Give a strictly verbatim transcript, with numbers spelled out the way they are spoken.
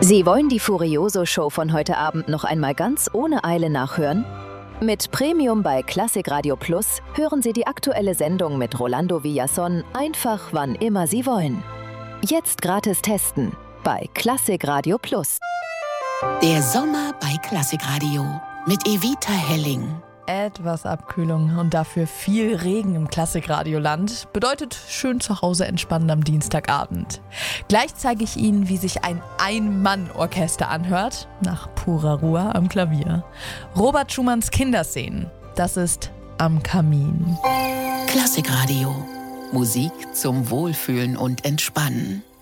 Sie wollen die Furioso-Show von heute Abend noch einmal ganz ohne Eile nachhören? Mit Premium bei Klassik Radio Plus hören Sie die aktuelle Sendung mit Rolando Villazón einfach, wann immer Sie wollen. Jetzt gratis testen bei Klassik Radio Plus. Der Sommer bei Klassik Radio mit Evita Helling. Etwas Abkühlung und dafür viel Regen im Klassikradioland bedeutet schön zu Hause entspannen am Dienstagabend. Gleich zeige ich Ihnen, wie sich ein Ein-Mann-Orchester anhört, nach purer Ruhe am Klavier. Robert Schumanns Kinderszenen, das ist Am Kamin. Klassikradio, Musik zum Wohlfühlen und Entspannen.